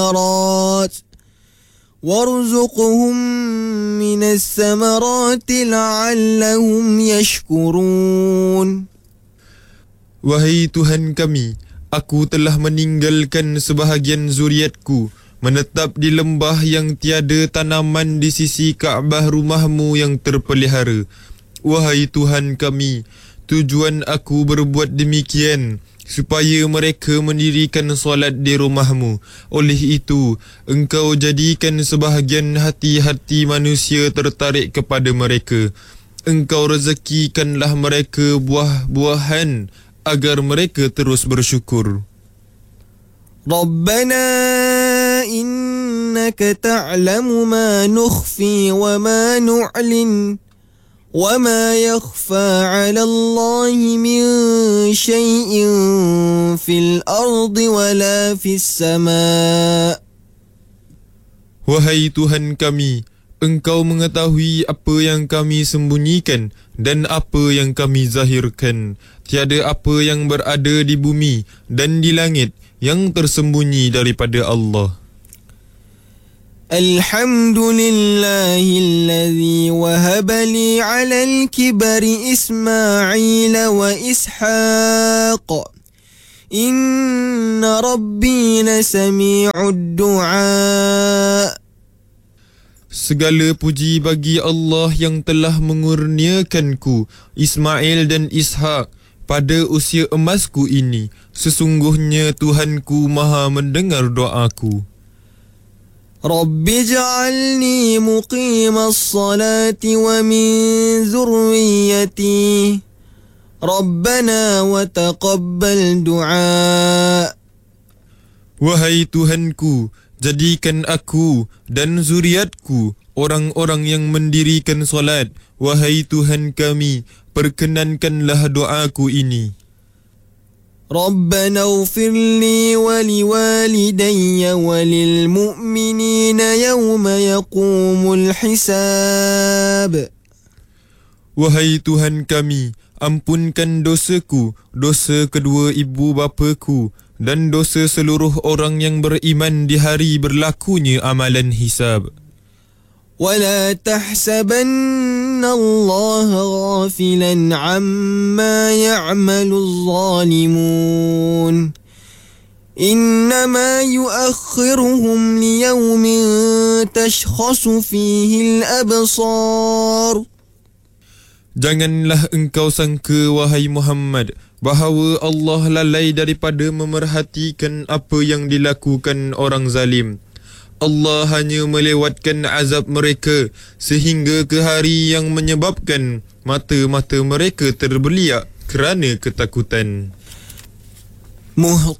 الثمرات وارزقهم من الثمرات لعلهم يشكرون. Wahai Tuhan kami, aku telah meninggalkan sebahagian zuriatku menetap di lembah yang tiada tanaman di sisi Kaabah rumahmu yang terpelihara. Wahai Tuhan kami, tujuan aku berbuat demikian supaya mereka mendirikan solat di rumahmu. Oleh itu, engkau jadikan sebahagian hati-hati manusia tertarik kepada mereka. Engkau rezekikanlah mereka buah-buahan agar mereka terus bersyukur. ربنا إنك تعلم ما نخفي وما نعلن وما يخفى على الله من شيء في الأرض ولا في السماء. Wahai Tuhan kami, Engkau mengetahui apa yang kami sembunyikan dan apa yang kami zahirkan. Tiada apa yang berada di bumi dan di langit yang tersembunyi daripada Allah. Alhamdulillahilladzi wahaba li 'alal kibari Ismail wa Ishaq. Inna rabbi lasami'ud du'a. Segala puji bagi Allah yang telah mengurniakanku Ismail dan Ishak pada usia emasku ini. Sesungguhnya Tuhanku maha mendengar doaku. Rabbi ja'alni muqimas salati wa min zurriyyati. Rabbana wa taqabbal du'a. Wahai Tuhanku, jadikan aku dan zuriatku orang-orang yang mendirikan solat. Wahai Tuhan kami, perkenankanlah doaku ini. Rabbana ighfir li wa liwalidayya wa lil mu'minina yawma yaqumul hisab. Wahai Tuhan kami, ampunkan dosaku, dosa kedua ibu bapaku dan dosa seluruh orang yang beriman di hari berlakunya amalan hisab. ولا تحسبن الله غافلا عما يعمل الظالمون إنما يؤخرهم ليوم تشخص فيه الأبصار. Janganlah engkau sangka, wahai Muhammad, bahawa Allah lalai daripada memerhatikan apa yang dilakukan orang zalim. Allah hanya melewatkan azab mereka sehingga ke hari yang menyebabkan mata-mata mereka terbeliak kerana ketakutan. مهطعين